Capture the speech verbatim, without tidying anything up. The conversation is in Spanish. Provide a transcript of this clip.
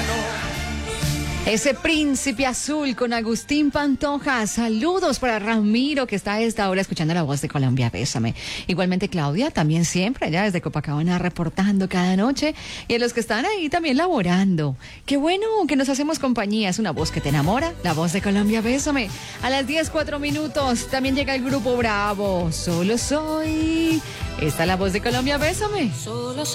Ese príncipe azul con Agustín Pantoja. Saludos para Ramiro, que está a esta hora escuchando la voz de Colombia, bésame. Igualmente Claudia, también siempre allá desde Copacabana reportando cada noche. Y a los que están ahí también laborando. Qué bueno que nos hacemos compañía. Es una voz que te enamora, la voz de Colombia, bésame. A las diez, cuatro minutos también llega el grupo Bravo. Solo soy. Esta es la voz de Colombia, bésame. Solo